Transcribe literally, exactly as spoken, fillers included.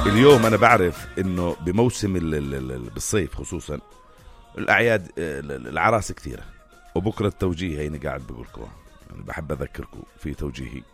اليوم أنا بعرف إنه بموسم ال ال ال بالصيف خصوصا الأعياد العراس كثيرة، وبكرة التوجيه هيني قاعد بقولكم، يعني بحب أذكركم في توجيهي